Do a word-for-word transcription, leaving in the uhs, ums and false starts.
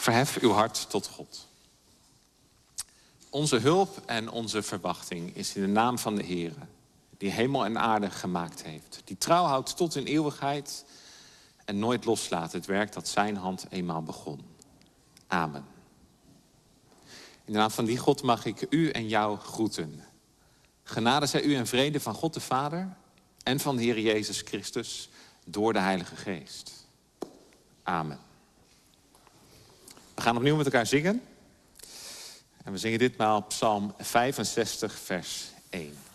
Verhef uw hart tot God. Onze hulp en onze verwachting is in de naam van de Heere, die hemel en aarde gemaakt heeft. Die trouw houdt tot in eeuwigheid en nooit loslaat het werk dat zijn hand eenmaal begon. Amen. In de naam van die God mag ik u en jou groeten. Genade zij u en vrede van God de Vader en van de Heer Jezus Christus door de Heilige Geest. Amen. We gaan opnieuw met elkaar zingen. En we zingen ditmaal Psalm vijfenzestig, vers één.